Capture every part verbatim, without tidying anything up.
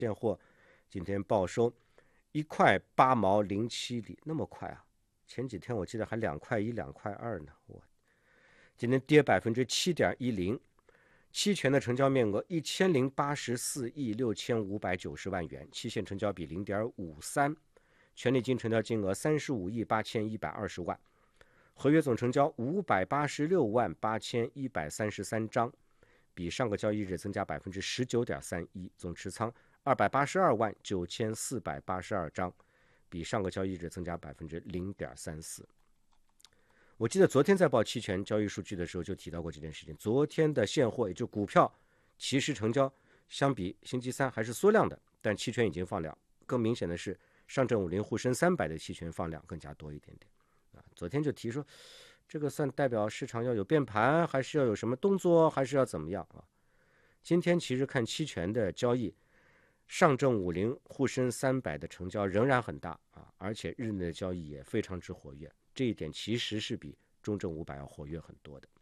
现货今天报收一块八毛零七厘，那么快啊！前几天我记得还两块一、两块二呢。我今天跌百分之七点一零，期权的成交面额一千零八十四亿六千五百九十万元，期限成交比零点五三，权利金成交金额三十五亿八千一百二十万，合约总成交五百八十六万八千一百三十三张，比上个交易日增加百分之十九点三一，总持仓二百八十二万九千四百八十二张，比上个交易日增加百分之零点三四。我记得昨天在报期权交易数据的时候就提到过这件事情。昨天的现货，也就股票期市成交，相比星期三还是缩量的，但期权已经放量。更明显的是，上证五零沪深三百的期权放量更加多一点点。啊，昨天就提说，这个算代表市场要有变盘，还是要有什么动作，还是要怎么样啊？今天其实看期权的交易，上证五零沪深三百的成交仍然很大啊，而且日内的交易也非常之活跃。这一点其实是比中证五百要活跃很多的。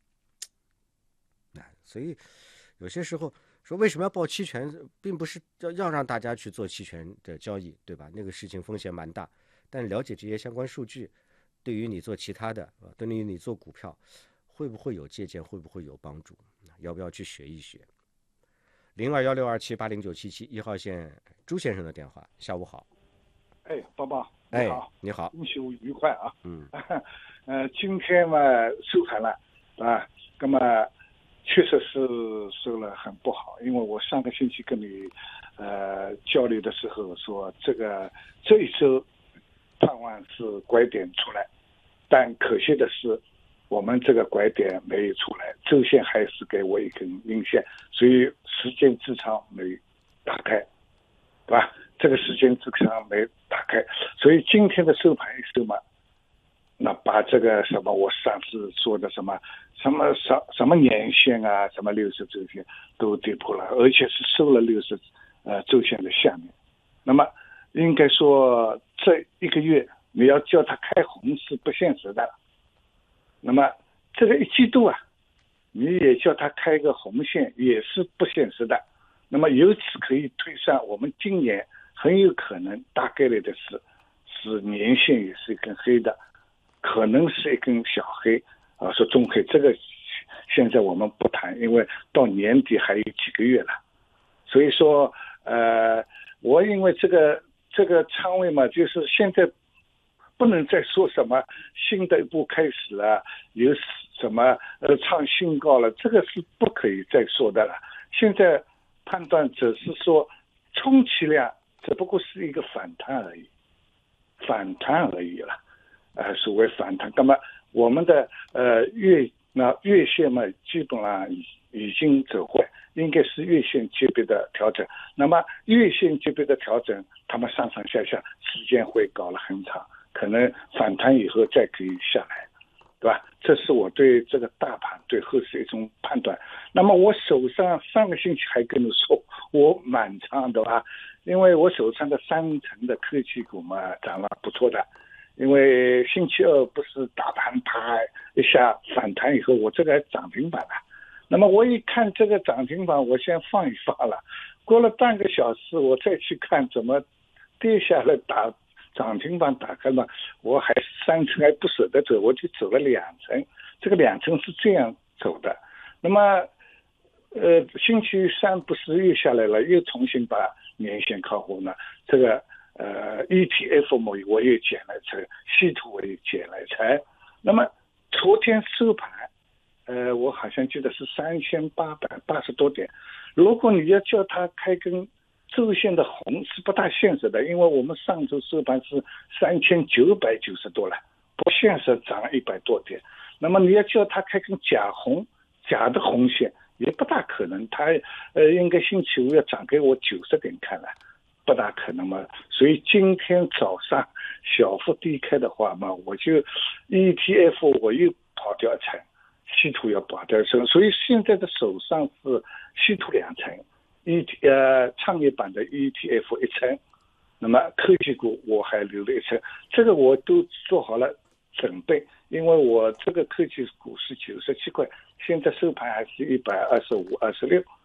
所以有些时候说为什么要报期权，并不是要要让大家去做期权的交易，对吧？那个事情风险蛮大，但了解这些相关数据，对于你做其他的，对于你做股票，会不会有借鉴，会不会有帮助？要不要去学一学？零二幺六二七八零九七七一号线朱先生的电话，下午好。 哎，宝宝，你好， 哎，你好， 中秋愉快啊！ 嗯， 呃，今天嘛收盘了啊，那么确实是收了很不好，因为我上个星期跟你呃交流的时候说，这个这一周盼望是拐点出来，但可惜的是，我们这个拐点没有出来，周线还是给我一根阴线，所以时间支撑没打开，对吧？这个时间支撑没打开，所以今天的收盘一收嘛，那把这个什么我上次说的什么什么什什么年线啊，什么六十周线都跌破了，而且是收了六十呃周线的下面。那么应该说这一个月你要叫它开红是不现实的。那么这个一季度啊，你也叫它开个红线也是不现实的。那么由此可以推算，我们今年很有可能大概率的是，是年线也是一根黑的，可能是一根小黑啊，说中黑，这个现在我们不谈，因为到年底还有几个月了。所以说，呃，我因为这个这个仓位嘛，就是现在不能再说什么新的一步开始了，有什么呃创新高了，这个是不可以再说的了。现在判断只是说，充其量只不过是一个反弹而已，反弹而已了，呃，所谓反弹。那么我们的呃月那月线嘛，基本上已已经走坏，应该是月线级别的调整。那么月线级别的调整，他们上上下下时间会搞了很长，可能反弹以后再可以下来。对吧？这是我对这个大盘对后市一种判断。那么我手上上个星期还跟你说我满仓的吧，因为我手上的三成的科技股嘛涨了不错的，因为星期二不是大盘啪一下反弹以后，我这个还涨停板了。那么我一看这个涨停板，我先放一放了。过了半个小时，我再去看怎么跌下来打。涨停板打开嘛，我还三成还不舍得走，我就走了两成，这个两成是这样走的。那么，呃，星期三不是又下来了，又重新把年线靠后呢？这个呃 E T F 我我也减了成，稀土我也减了成。那么昨天收盘，呃，我好像记得是三千八百八十多点。如果你要叫它开根周线的红是不大现实的，因为我们上周收盘是三千九百九十多了，不现实，涨了一百多点。那么你要叫它开根假红，假的红线也不大可能，它呃应该星期五要涨给我九十点看了，不大可能嘛。所以今天早上小幅低开的话嘛，我就 E T F 我又跑掉一层，稀土要跑掉一层，所以现在的手上是稀土两层。E T 呃创业板的 E T F 一层，那么科技股我还留了一层，这个我都做好了准备，因为我这个科技股是九十七块，现在收盘还是一百二十五、二十六，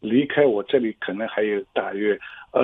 离开我这里可能还有大约